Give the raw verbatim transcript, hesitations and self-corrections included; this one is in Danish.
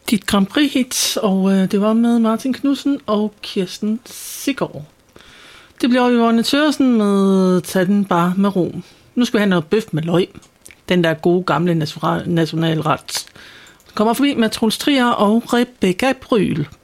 Dit Grand Prix hit, og øh, det var med Martin Knudsen og Kirsten Siggaard. Det bliver Yvonne Thøgersen med Tag den bare med ro. Nu skal vi have noget bøf med løg. Den der gode gamle nationalret. Den kommer forbi med Troels Trier og Rebecca Bryl.